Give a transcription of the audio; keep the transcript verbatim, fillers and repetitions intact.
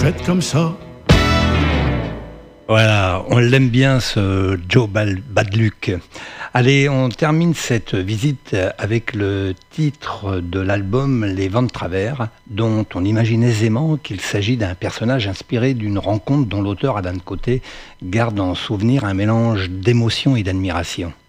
faites comme ça. Voilà, on l'aime bien ce Joe Badluck. Allez, on termine cette visite avec le titre de l'album Les Vents de Travers, dont on imagine aisément qu'il s'agit d'un personnage inspiré d'une rencontre dont l'auteur Adam Côté garde en souvenir un mélange d'émotion et d'admiration.